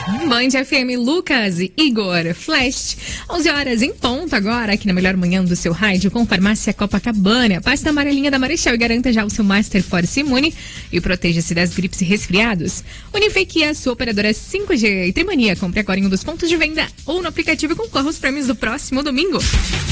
Band FM, Lucas e Igor, Flash. 11 horas em ponto agora, aqui na melhor manhã do seu rádio, com Farmácia Copacabana. Pasta amarelinha da Marechal e garanta já o seu Master Force Imune e proteja-se das gripes e resfriados. Unifique a sua operadora 5G e Trimania. Compre agora em um dos pontos de venda ou no aplicativo e concorra aos prêmios do próximo domingo.